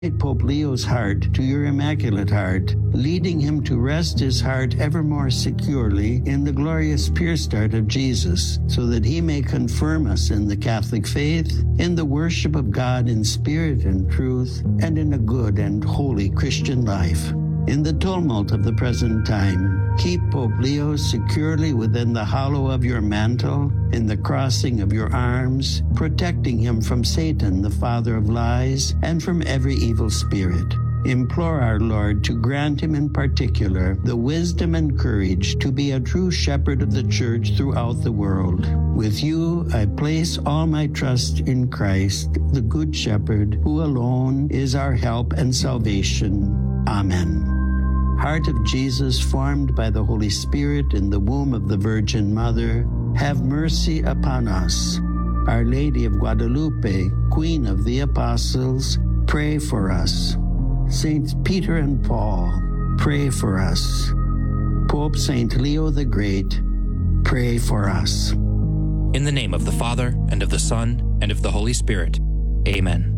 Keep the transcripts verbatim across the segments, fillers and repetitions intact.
Pope Leo's heart to your Immaculate Heart, leading him to rest his heart ever more securely in the glorious pierced heart of Jesus, so that he may confirm us in the Catholic faith, in the worship of God in spirit and truth, and in a good and holy Christian life. In the tumult of the present time, keep Pope Leo securely within the hollow of your mantle, in the crossing of your arms, protecting him from Satan, the father of lies, and from every evil spirit. Implore our Lord to grant him in particular the wisdom and courage to be a true shepherd of the Church throughout the world. With you, I place all my trust in Christ, the Good Shepherd, who alone is our help and salvation. Amen. Heart of Jesus, formed by the Holy Spirit in the womb of the Virgin Mother, have mercy upon us. Our Lady of Guadalupe, Queen of the Apostles, pray for us. Saints Peter and Paul, pray for us. Pope Saint Leo the Great, pray for us. In the name of the Father, and of the Son, and of the Holy Spirit. Amen.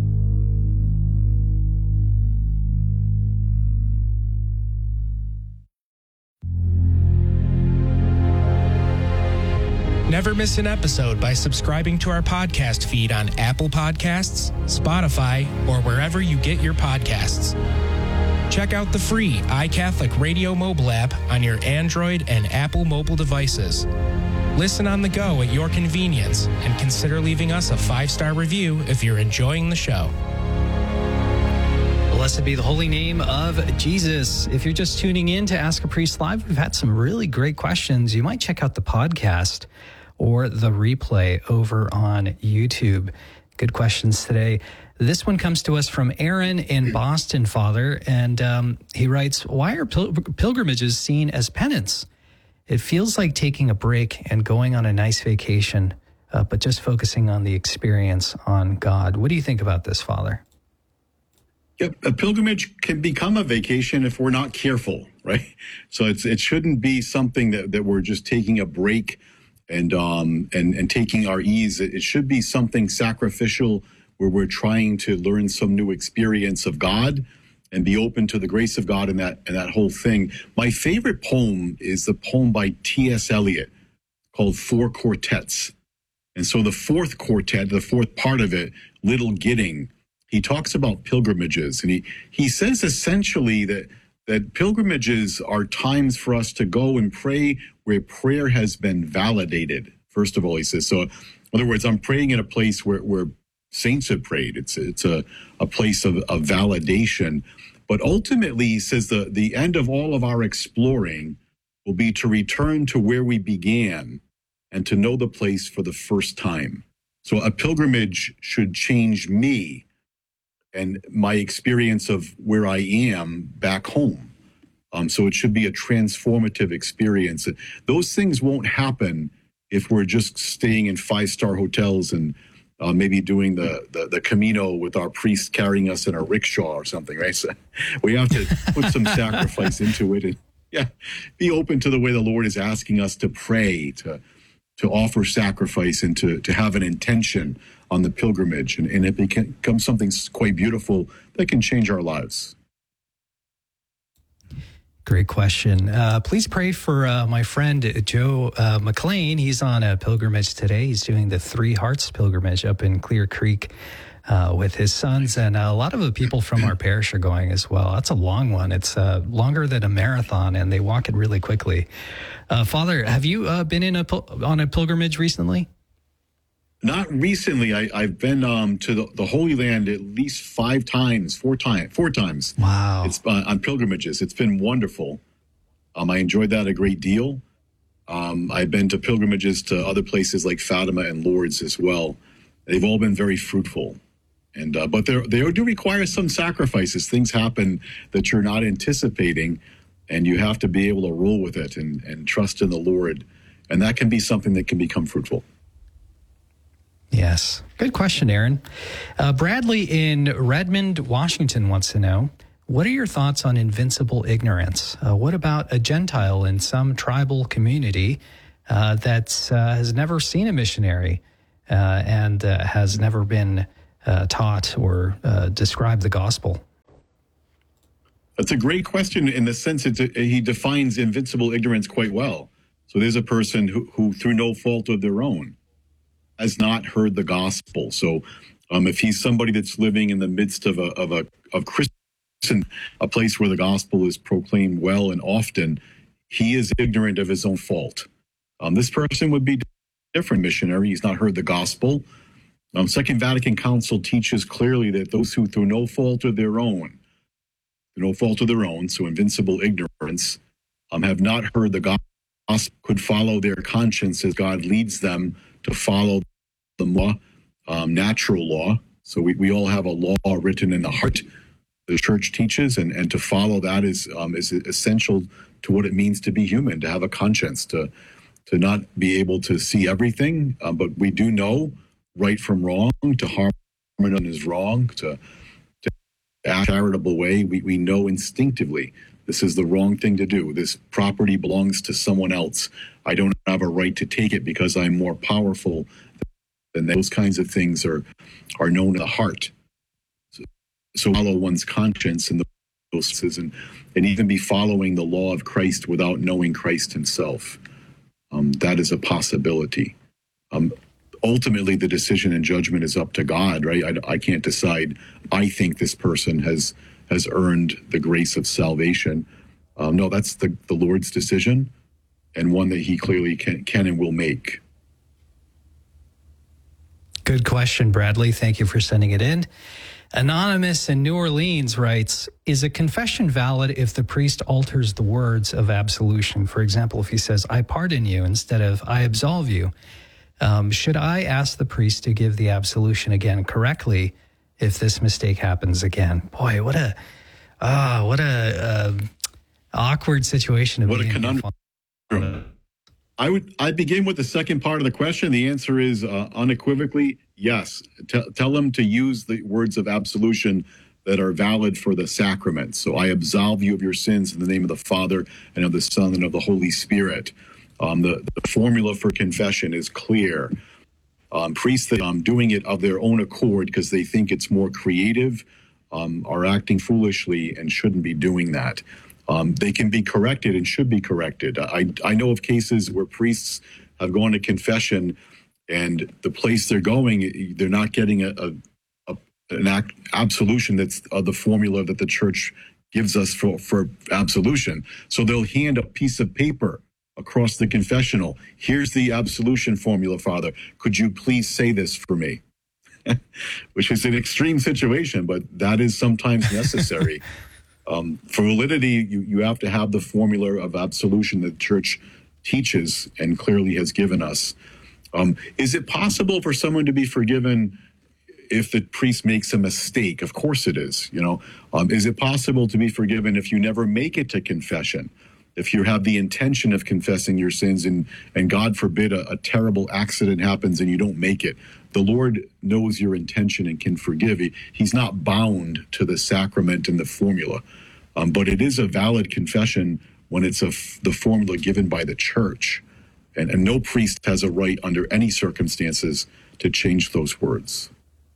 Never miss an episode by subscribing to our podcast feed on Apple Podcasts, Spotify, or wherever you get your podcasts. Check out the free iCatholic Radio mobile app on your Android and Apple mobile devices. Listen on the go at your convenience, and consider leaving us a five-star review if you're enjoying the show. Blessed be the holy name of Jesus. If you're just tuning in to Ask a Priest Live, we've had some really great questions. You might check out the podcast or the replay over on YouTube. Good questions today. This one comes to us from Aaron in Boston, Father, and um, he writes, why are pil- pilgrimages seen as penance? It feels like taking a break and going on a nice vacation, uh, but just focusing on the experience on God. What do you think about this, Father? Yep, a pilgrimage can become a vacation if we're not careful, right? So it's it shouldn't be something that, that we're just taking a break and um and, and taking our ease. It, it should be something sacrificial where we're trying to learn some new experience of God and be open to the grace of God and that and that whole thing. My favorite poem is the poem by T S Eliot called Four Quartets. And so the fourth quartet, the fourth part of it, Little Gidding, he talks about pilgrimages, and he, he says essentially that that pilgrimages are times for us to go and pray where prayer has been validated. First of all, he says, so in other words, I'm praying in a place where, where saints have prayed. It's it's a, a place of, of validation. But ultimately, he says the, the end of all of our exploring will be to return to where we began and to know the place for the first time. So a pilgrimage should change me and my experience of where I am back home. Um, so it should be a transformative experience. Those things won't happen if we're just staying in five-star hotels and uh, maybe doing the, the the Camino with our priest carrying us in a rickshaw or something, right? So we have to put some sacrifice into it and yeah, be open to the way the Lord is asking us to pray, to to offer sacrifice, and to, to have an intention on the pilgrimage, and, and it becomes something quite beautiful that can change our lives. Great question. Uh, please pray for uh, my friend Joe uh, McLean. He's on a pilgrimage today. He's doing the Three Hearts pilgrimage up in Clear Creek uh, with his sons, and a lot of the people from our parish are going as well. That's a long one. It's uh, longer than a marathon, and they walk it really quickly. Uh, Father, have you uh, been in a on a pilgrimage recently? Not recently. I, I've been um, to the, the Holy Land at least five times, four times, four times. Wow! It's uh, on pilgrimages. It's been wonderful. Um, I enjoyed that a great deal. Um, I've been to pilgrimages to other places like Fatima and Lourdes as well. They've all been very fruitful, and uh, but they do require some sacrifices. Things happen that you're not anticipating, and you have to be able to roll with it and, and trust in the Lord, and that can be something that can become fruitful. Yes. Good question, Aaron. Uh, Bradley in Redmond, Washington wants to know, what are your thoughts on invincible ignorance? Uh, what about a Gentile in some tribal community uh, that uh, has never seen a missionary uh, and uh, has never been uh, taught or uh, described the gospel? That's a great question in the sense that he defines invincible ignorance quite well. So there's a person who, who through no fault of their own, has not heard the gospel. So um, if he's somebody that's living in the midst of a of a of Christian, a place where the gospel is proclaimed well and often, he is ignorant of his own fault. Um, this person would be different missionary. He's not heard the gospel. Um, Second Vatican Council teaches clearly that those who through no fault of their own, through no fault of their own, so invincible ignorance, um, have not heard the gospel, could follow their conscience as God leads them to follow the law, um, natural law. So we, we all have a law written in the heart, the church teaches, and, and to follow that is um, is essential to what it means to be human, to have a conscience, to to not be able to see everything, um, but we do know right from wrong, to harm another is wrong, to, to act in a charitable way. We, we know instinctively this is the wrong thing to do. This property belongs to someone else. I don't have a right to take it because I'm more powerful. And those kinds of things are are known in the heart. So, so follow one's conscience and those and, and even be following the law of Christ without knowing Christ himself. Um, that is a possibility. Um, ultimately, the decision and judgment is up to God, right? I, I can't decide. I think this person has has earned the grace of salvation. Um, no, that's the, the Lord's decision, and one that he clearly can, can and will make. Good question, Bradley. Thank you for sending it in. Anonymous in New Orleans writes, is a confession valid if the priest alters the words of absolution? For example, if he says, I pardon you instead of I absolve you, um, should I ask the priest to give the absolution again correctly if this mistake happens again? Boy, what a ah, what a uh, awkward situation. To what be a conundrum. I would I begin with the second part of the question. The answer is uh, unequivocally yes. T- tell them to use the words of absolution that are valid for the sacrament. So I absolve you of your sins in the name of the Father and of the Son and of the Holy Spirit. Um, the, the formula for confession is clear. Um, priests that are um, doing it of their own accord because they think it's more creative um, are acting foolishly and shouldn't be doing that. Um, they can be corrected and should be corrected. I, I know of cases where priests have gone to confession and the place they're going, they're not getting a, a, a an act, absolution that's uh, the formula that the church gives us for, for absolution. So they'll hand a piece of paper across the confessional. Here's the absolution formula, Father. Could you please say this for me? Which is an extreme situation, but that is sometimes necessary. Um, for validity, you, you have to have the formula of absolution that the church teaches and clearly has given us. Um, is it possible for someone to be forgiven if the priest makes a mistake? Of course it is. You know, um, is it possible to be forgiven if you never make it to confession? If you have the intention of confessing your sins and, and God forbid a, a terrible accident happens and you don't make it, the Lord knows your intention and can forgive. He, he's not bound to the sacrament and the formula. Um, but it is a valid confession when it's a, the formula given by the church. And, and no priest has a right under any circumstances to change those words.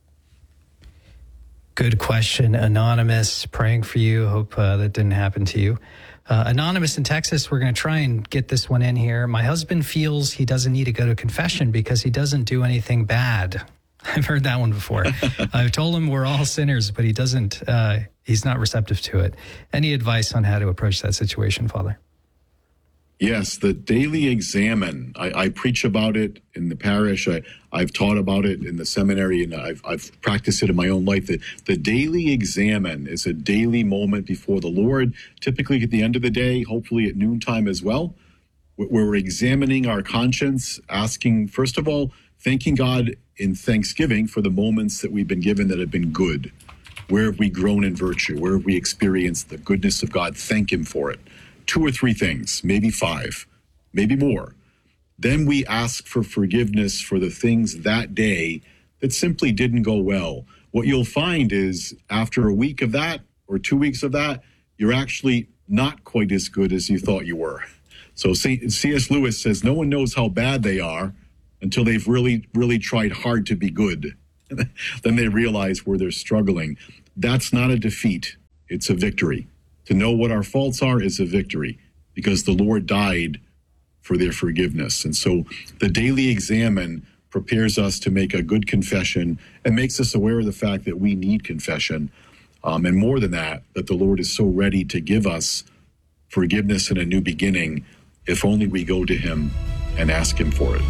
Good question, Anonymous. Praying for you. Hope uh, that didn't happen to you. Uh, Anonymous in Texas, we're going to try and get this one in here. My husband feels he doesn't need to go to confession because he doesn't do anything bad. I've heard that one before. I've told him we're all sinners, but he doesn't, uh, he's not receptive to it. Any advice on how to approach that situation, Father? Yes, the daily examine. I, I preach about it in the parish. I, I've taught about it in the seminary, and I've, I've practiced it in my own life. The, the daily examine is a daily moment before the Lord, typically at the end of the day, hopefully at noontime as well, where we're examining our conscience, asking, first of all, thanking God in thanksgiving for the moments that we've been given that have been good. Where have we grown in virtue? Where have we experienced the goodness of God? Thank him for it. Two or three things, maybe five, maybe more. Then we ask for forgiveness for the things that day that simply didn't go well. What you'll find is after a week of that or two weeks of that, you're actually not quite as good as you thought you were. So C S Lewis says no one knows how bad they are until they've really, really tried hard to be good. Then they realize where they're struggling. That's not a defeat. It's a victory. To know what our faults are is a victory because the Lord died for their forgiveness. And so the daily examine prepares us to make a good confession and makes us aware of the fact that we need confession. Um, and more than that, that the Lord is so ready to give us forgiveness and a new beginning if only we go to him and ask him for it.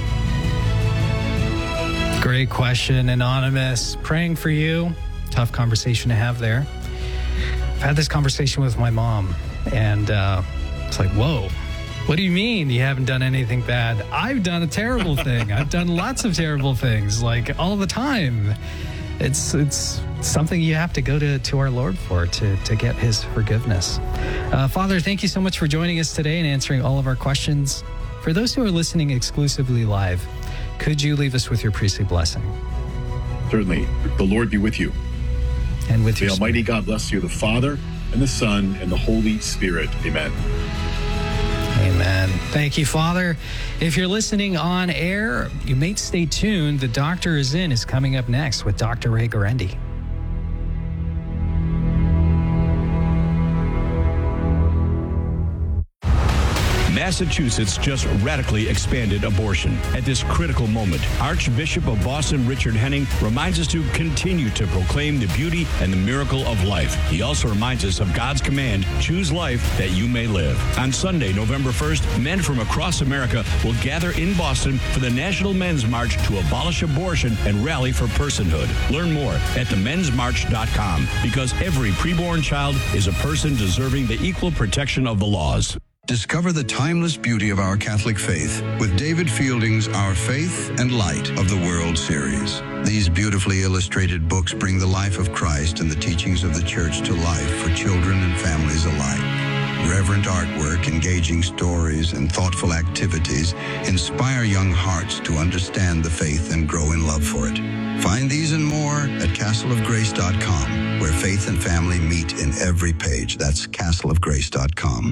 Great question, Anonymous. Praying for you. Tough conversation to have there. I've had this conversation with my mom, and uh, it's like, whoa. What do you mean you haven't done anything bad? I've done a terrible thing. I've done lots of terrible things, like all the time. It's it's something you have to go to, to our Lord for, to, to get his forgiveness. Uh, Father, thank you so much for joining us today and answering all of our questions. For those who are listening exclusively live, could you leave us with your priestly blessing? Certainly. The Lord be with you. And with the your Almighty Spirit. God bless you, the Father, and the Son, and the Holy Spirit. Amen. Amen. Thank you, Father. If you're listening on air, you may stay tuned. The Doctor is In is coming up next with Doctor Ray Guarendi. Massachusetts just radically expanded abortion. At this critical moment, Archbishop of Boston Richard Henning reminds us to continue to proclaim the beauty and the miracle of life. He also reminds us of God's command, choose life that you may live. On Sunday, November first, men from across America will gather in Boston for the National Men's March to abolish abortion and rally for personhood. Learn more at the men's march dot com because every preborn child is a person deserving the equal protection of the laws. Discover the timeless beauty of our Catholic faith with David Fielding's Our Faith and Light of the World series. These beautifully illustrated books bring the life of Christ and the teachings of the Church to life for children and families alike. Reverent artwork, engaging stories, and thoughtful activities inspire young hearts to understand the faith and grow in love for it. Find these and more at castle of grace dot com, where faith and family meet in every page. That's castle of grace dot com.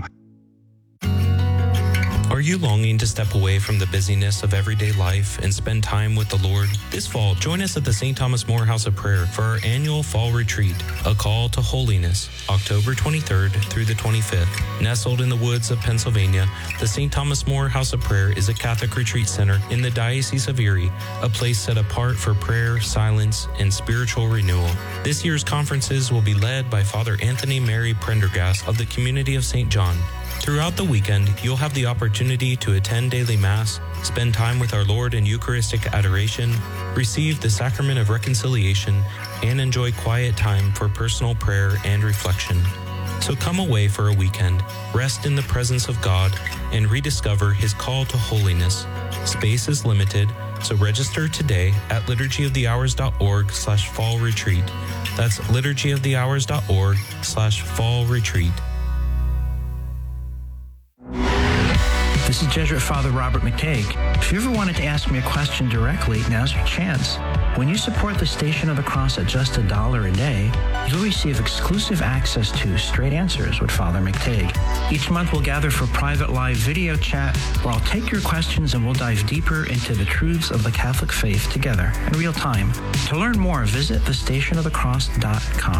Are you longing to step away from the busyness of everyday life and spend time with the Lord? This fall, join us at the Saint Thomas More House of Prayer for our annual Fall Retreat, A Call to Holiness, October twenty-third through the twenty-fifth. Nestled in the woods of Pennsylvania, the Saint Thomas More House of Prayer is a Catholic retreat center in the Diocese of Erie, a place set apart for prayer, silence, and spiritual renewal. This year's conferences will be led by Father Anthony Mary Prendergast of the Community of Saint John. Throughout the weekend, you'll have the opportunity to attend daily Mass, spend time with our Lord in Eucharistic adoration, receive the Sacrament of Reconciliation, and enjoy quiet time for personal prayer and reflection. So come away for a weekend, rest in the presence of God, and rediscover His call to holiness. Space is limited, so register today at liturgy of the hours dot org slash fall retreat. That's liturgy of the hours dot org slash fall retreat. This is Jesuit Father Robert McTague. If you ever wanted to ask me a question directly, now's your chance. When you support the Station of the Cross at just a dollar a day, you'll receive exclusive access to Straight Answers with Father McTague. Each month we'll gather for private live video chat where I'll take your questions and we'll dive deeper into the truths of the Catholic faith together in real time. To learn more, visit the station of the cross dot com.